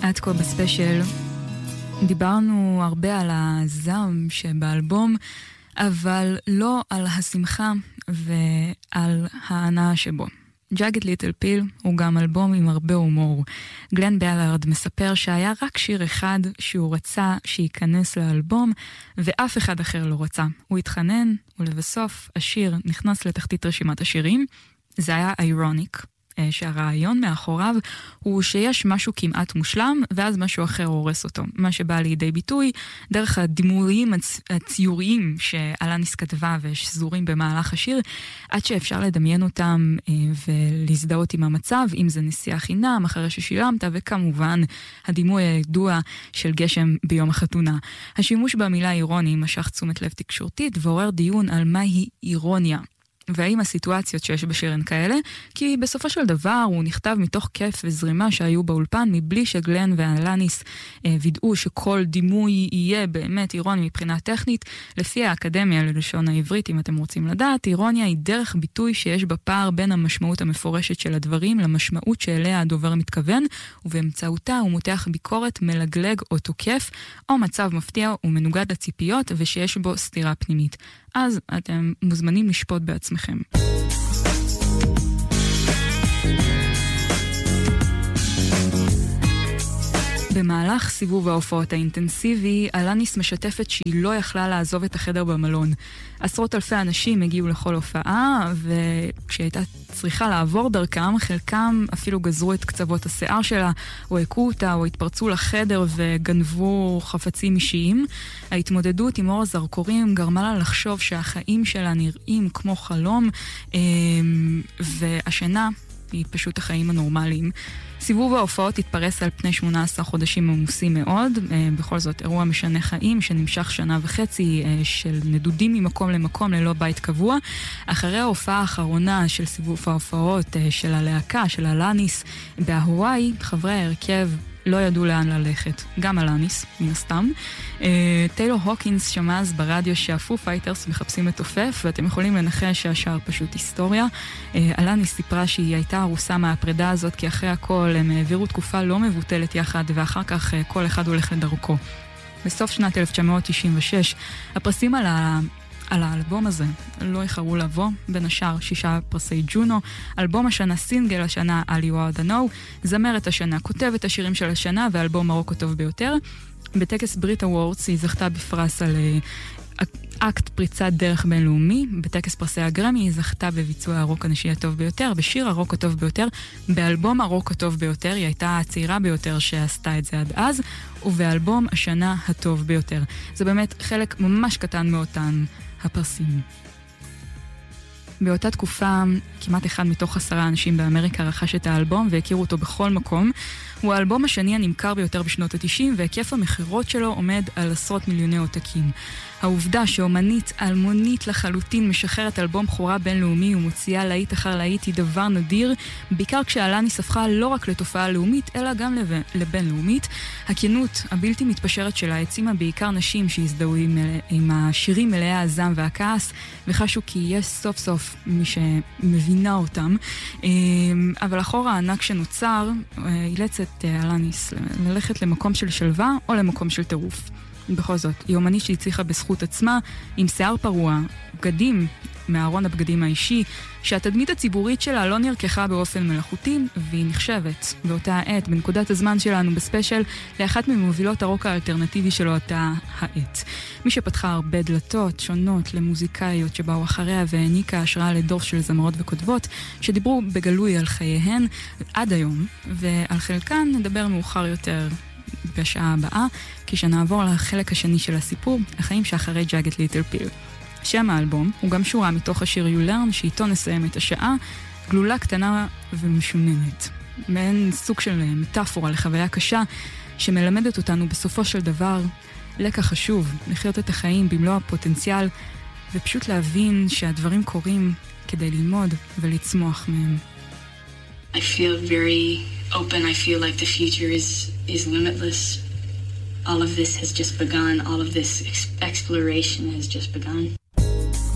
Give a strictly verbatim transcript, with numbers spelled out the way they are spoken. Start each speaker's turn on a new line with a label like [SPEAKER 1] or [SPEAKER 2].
[SPEAKER 1] עד כה בספיישל דיברנו הרבה על הזעם שבאלבום, אבל לא על השמחה ועל ההנאה שבו. Jagged Little Pill הוא גם אלבום עם הרבה הומור. גלן בלארד מספר שהיה רק שיר אחד שהוא רצה שייכנס לאלבום, ואף אחד אחר לא רצה. הוא התחנן, ולבסוף השיר נכנס לתחתית רשימת השירים. זה היה Ironic. שהרעיון מאחוריו הוא שיש משהו כמעט מושלם, ואז משהו אחר הורס אותו. מה שבא לידי ביטוי דרך הדימויים הצ... הציוריים שאלניס כתבה ושזורים במהלך השיר, עד שאפשר לדמיין אותם אה, ולהזדהות עם המצב, אם זה נסיעה חינם אחרי ששילמת, וכמובן הדימוי הידוע של גשם ביום החתונה. השימוש במילה אירוני משך תשומת לב תקשורתית ועורר דיון על מהי אירוניה. והאם הסיטואציות שיש בשיר הן כאלה, כי בסופו של דבר הוא נכתב מתוך כיף וזרימה שהיו באולפן, מבלי שגלן ואלניס אה, וידאו שכל דימוי יהיה באמת אירוני מבחינה טכנית. לפי האקדמיה ללשון העברית, אם אתם רוצים לדעת, אירוניה היא דרך ביטוי שיש בה פער בין המשמעות המפורשת של הדברים למשמעות שאליה הדובר מתכוון, ובאמצעותה הוא מותח ביקורת, מלגלג או תוקף, או מצב מפתיע ומנוגד לציפיות ושיש בו סתירה פנימית. אז אתם מוזמנים לשפוט בעצמכם. במהלך סיבוב ההופעות האינטנסיבי, אלניס משתפת שהיא לא יכלה לעזוב את החדר במלון. עשרות אלפי אנשים הגיעו לכל הופעה, וכשהייתה צריכה לעבור דרכם, חלקם אפילו גזרו את קצוות השיער שלה, או הכו אותה, או התפרצו לחדר וגנבו חפצים אישיים. ההתמודדות עם אור הזרקורים גרמה לה לחשוב שהחיים שלה נראים כמו חלום, והשינה היא פשוט החיים הנורמליים. סיבוב ההופעות התפרס על פני שמונה עשרה חודשים עמוסים מאוד, בכל זאת אירוע משנה חיים שנמשך שנה וחצי של נדודים ממקום למקום ללא בית קבוע. אחרי ההופעה האחרונה של סיבוב ההופעות של הלהקה, של אלניס בהוואי, חברי ההרכב לא ידעו לאן ללכת. גם אלניס, מן הסתם. טיילור הוקינס שמע אז ברדיו שהפו פייטרס מחפשים מתופף, ואתם יכולים לנחש שהשאר פשוט היסטוריה. אלניס סיפרה שהיא הייתה הרוסה מהפרידה הזאת, כי אחרי הכל הם העבירו תקופה לא מבוטלת יחד, ואחר כך כל אחד הולך לדרכו. בסוף שנת אלף תשע מאות תשעים ושש, הפרסים על ה... על האלבום הזה לא איחרו לבוא, בין השאר שישה פרסי ג'ונו, אלבום השנה סינגל השנה על You Are The Know, זמרת השנה, כותבת השירים של השנה ואלבום הרוק הטוב ביותר. בטקס ברית הוורדס היא זכתה בפרס על אקט פריצת דרך בינלאומי, בטקס פרסי הגרמי היא זכתה בביצוע הרוק הנשי הטוב ביותר, בשיר הרוק הטוב ביותר, באלבום הרוק הטוב ביותר, היא הייתה הצעירה ביותר שעשתה את זה עד אז, ובאלבום השנה הטוב ביותר. זה באמת חלק ממש קטן מאותן הפרסים. באותה תקופה, כמעט אחד מתוך עשרה אנשים באמריקה רכש את האלבום והכירו אותו בכל מקום. הוא האלבום השני הנמכר ביותר בשנות ה-תשעים, והיקף המחירות שלו עומד על עשרות מיליוני עותקים. העובדה שאומנית אלמונית לחלוטין משחררת אלבום בכורה בינלאומי ומוציאה להיט אחר להיט היא דבר נדיר, בעיקר כשאלניס הפכה לא רק לתופעה לאומית, אלא גם לבינלאומית. הכנות הבלתי מתפשרת שלה העצימה בעיקר נשים שהזדהו עם, עם השירים מלאי הזעם והכעס, וחשו כי יש סוף סוף מי שמבינה אותם. אבל החור הענק שנוצר אילץ את אלניס ללכת למקום של שלווה או למקום של טירוף. בכל זאת, היא אומנית שהצליחה בזכות עצמה, עם שיער פרוע, בגדים מארון הבגדים האישי, שהתדמית הציבורית שלה לא נרקחה באופן מלאכותי, והיא נחשבת באותה העת, בנקודת הזמן שלנו בספיישל, לאחת ממובילות הרוק האלטרנטיבי שלו אותה העת. מי שפתחה הרבה דלתות שונות למוזיקאיות שבאו אחריה והעניקה השראה לדור של זמרות וכותבות, שדיברו בגלוי על חייהן עד היום, ועל חלקן נדבר מאוחר יותר בשעה הבאה, כשנעבור לחלק השני של הסיפור, החיים שאחרי Jagged Little Pill. שם האלבום הוא גם שורה מתוך השיר You Learn, שאיתו נסיים את השעה, גלולה קטנה ומשוננת. מעין סוג של מטאפורה לחוויה קשה, שמלמדת אותנו בסופו של דבר לקח חשוב, לחיות את החיים במלוא הפוטנציאל, ופשוט להבין שהדברים קורים כדי ללמוד ולצמוח מהם.
[SPEAKER 2] I feel very open. I feel like the future is is limitless. All of this has just begun. All of this ex- exploration has just begun.